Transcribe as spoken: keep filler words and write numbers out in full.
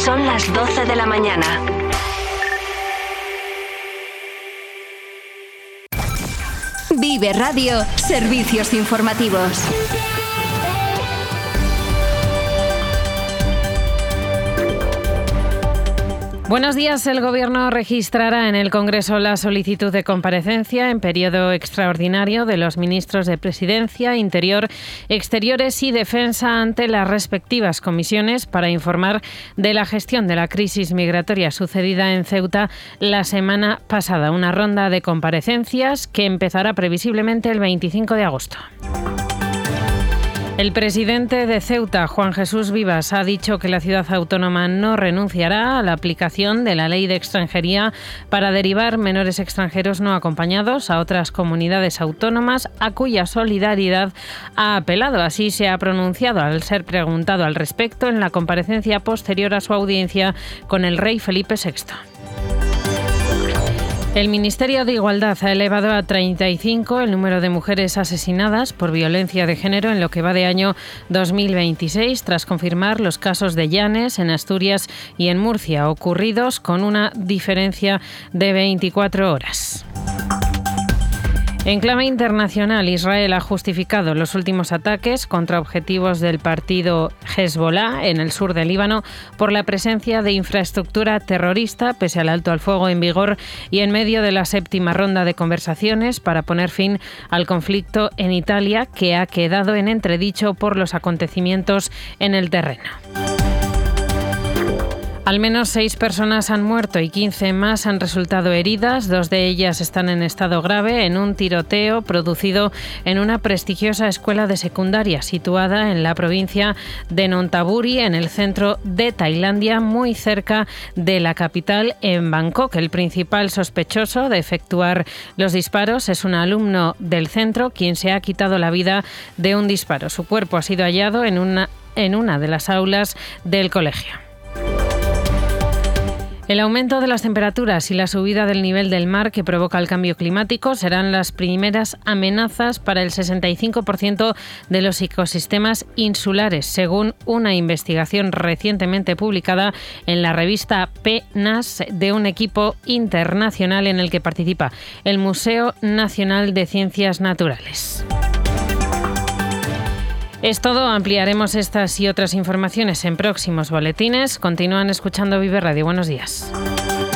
Son las doce de la mañana. Vive Radio, servicios informativos. Buenos días. El Gobierno registrará en el Congreso la solicitud de comparecencia en periodo extraordinario de los ministros de Presidencia, Interior, Exteriores y Defensa ante las respectivas comisiones para informar de la gestión de la crisis migratoria sucedida en Ceuta la semana pasada. Una ronda de comparecencias que empezará previsiblemente el veinticinco de agosto. El presidente de Ceuta, Juan Jesús Vivas, ha dicho que la ciudad autónoma no renunciará a la aplicación de la ley de extranjería para derivar menores extranjeros no acompañados a otras comunidades autónomas a cuya solidaridad ha apelado. Así se ha pronunciado al ser preguntado al respecto en la comparecencia posterior a su audiencia con el rey Felipe sexto. El Ministerio de Igualdad ha elevado a treinta y cinco el número de mujeres asesinadas por violencia de género en lo que va de año dos mil veintiséis, tras confirmar los casos de Llanes en Asturias y en Murcia, ocurridos con una diferencia de veinticuatro horas. En clave internacional, Israel ha justificado los últimos ataques contra objetivos del partido Hezbollah en el sur del Líbano por la presencia de infraestructura terrorista, pese al alto al fuego en vigor y en medio de la séptima ronda de conversaciones para poner fin al conflicto en Italia, que ha quedado en entredicho por los acontecimientos en el terreno. Al menos seis personas han muerto y quince más han resultado heridas. Dos de ellas están en estado grave en un tiroteo producido en una prestigiosa escuela de secundaria situada en la provincia de Nonthaburi, en el centro de Tailandia, muy cerca de la capital, en Bangkok. El principal sospechoso de efectuar los disparos es un alumno del centro, quien se ha quitado la vida de un disparo. Su cuerpo ha sido hallado en una, en una de las aulas del colegio. El aumento de las temperaturas y la subida del nivel del mar que provoca el cambio climático serán las primeras amenazas para el sesenta y cinco por ciento de los ecosistemas insulares, según una investigación recientemente publicada en la revista P N A S de un equipo internacional en el que participa el Museo Nacional de Ciencias Naturales. Es todo. Ampliaremos estas y otras informaciones en próximos boletines. Continúan escuchando Vive Radio. Buenos días.